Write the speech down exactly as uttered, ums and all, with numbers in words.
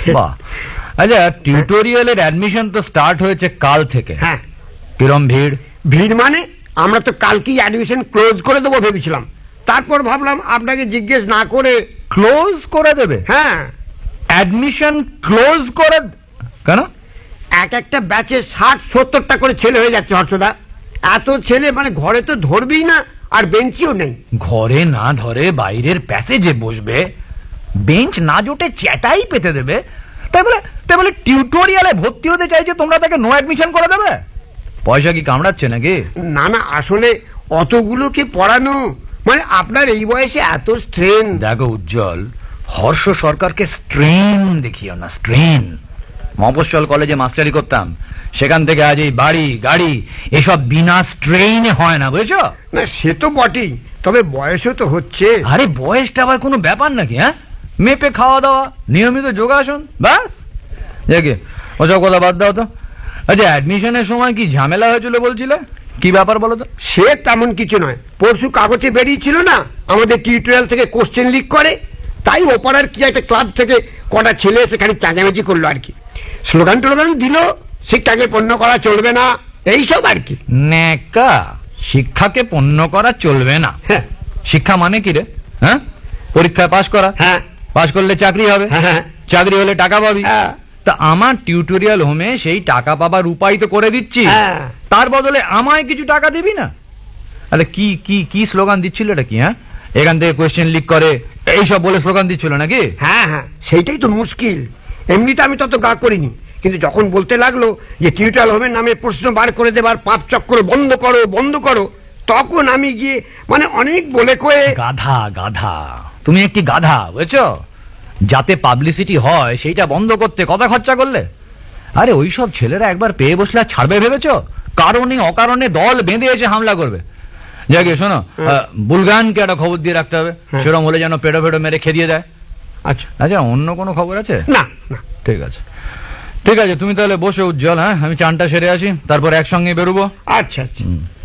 বাহ। আচ্ছা, টিউটোরিয়ালের অ্যাডমিশন তো স্টার্ট হয়েছে কাল থেকে। হ্যাঁ। কিরম ভিড়? ভিড় মানে আমরা তো কালকেই অ্যাডমিশন ক্লোজ করে দেবো ভেবেছিলাম, তারপর ভাবলাম আপনাকে জিজ্ঞেস না করে। ক্লোজ করে দেবে? হ্যাঁ। অ্যাডমিশন ক্লোজ করে? কেন? এক একটা ব্যাচে ষাট সত্তরটা করে ছেলে হয়ে যাচ্ছে হর্ষদা। এত ছেলে মানে ঘরে তো ধরবেই না, আর বেঞ্চিও নেই। ঘরে না ধরে বাইরের প্যাসেজে বসবে, বেঞ্চ না জোটে চ্যাটাই পেতে দেবে, তাই বলে তাই বলে টিউটোরিয়ালে ভর্তি হতে চাইছে, তোমরা তাকে নো অ্যাডমিশন করে দেবে? পয়সা কি কামড়াচ্ছে নাকি? না না, আসলে অতগুলোকে পড়ানো মানে আপনার এই বয়সে এত স্ট্রেন। দেখো উজ্জ্বল, হর্ষ সরকারকে স্ট্রেন দেখিও না, স্ট্রেন। মফস্বল কলেজে মাস্টারি করতাম, সেখান থেকে আজ এই বাড়ি গাড়ি এসব বিনা স্ট্রেইনে হয় না, বুঝেছো? না সে তো বটেই, তবে বয়সও তো হচ্ছে। আরে বয়সটা আবার কোনো ব্যাপার নাকি? হ্যাঁ, মেপে খাওয়া দাওয়া, নিয়মিত যোগাসন, ব্যাস। দেখে ওসব কথা বাদ দাও তো। আচ্ছা, অ্যাডমিশনের সময় কি ঝামেলা হয়েছিল বলছিলে, কি ব্যাপার বলো তো? সে তেমন কিছু নয়, পরশু কাগজে বেরিয়েছিল না আমাদের টিউটোরিয়াল থেকে কোশ্চেন লিক করে, তাই ওপাড়ার কি একটা ক্লাব থেকে কটা ছেলে এসে খালি চাঁচামেচি করলো আর কি। স্লোগান টোলোগান দিল, শিক্ষাকে পণ্য করা চলবে না, এইসব আর কি। নেকা, শিক্ষাকে পণ্য করা চলবে না? হ্যাঁ। শিক্ষা মানে কি রে? হ্যাঁ, পরীক্ষায় পাশ করা। হ্যাঁ। পাশ করলে চাকরি হবে, হ্যাঁ। চাকরি হলে টাকা পাবি। হ্যাঁ। তা আমার টিউটোরিয়াল হোমে সেই টাকা পাবার উপায় তো করে দিচ্ছি, হ্যাঁ। তার বদলে আমায় কিছু টাকা দিবি না? আরে কি কি কি স্লোগান দিচ্ছিল এটা কি? হ্যাঁ, এখান থেকে কোয়েশ্চেন লিক করে এইসব বলে স্লোগান দিচ্ছিল নাকি? হ্যাঁ হ্যাঁ, সেইটাই তো মুশকিল। এমনিতে আমি তত গা করিনি, কিন্তু যখন বলতে লাগলো যে টিউটোরিয়াল হোমের নামে প্রশ্ন বার করে দেবার পাপ চক্র বন্ধ করো বন্ধ করো, তখন আমি গিয়ে মানে অনেক বলে কয়ে। গাধা গাধা, তুমি একটি গাধা, বুঝছো? যাতে পাবলিসিটি হয় সেইটা বন্ধ করতে কথা খরচা করলে। আরে ওইসব ছেলেরা একবার পেয়ে বসলে আর ছাড়বে ভেবেছো? কারণে অকারণে দল বেঁধে এসে হামলা করবে। যাকে শোনো, বুলগানকে একটা খবর দিয়ে রাখতে হবে, সেরকম হলে যেন পেটো ফেটো মেরে খেদিয়ে দেয়। আচ্ছা আচ্ছা, অন্য কোনো খবর আছে? না না, ঠিক আছে ঠিক আছে, তুমি তাহলে বসো উজ্জ্বল। হ্যাঁ, আমি চানটা সেরে আসি, তারপর একসঙ্গে বেরোবো। আচ্ছা আচ্ছা।